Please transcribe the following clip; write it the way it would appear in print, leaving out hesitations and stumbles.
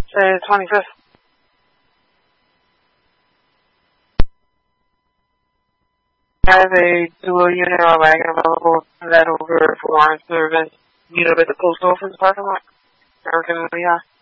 Say the 25th. I have a dual unit or wagon available that over for warrant service. Meet up at the post office parking lot. Everything we have.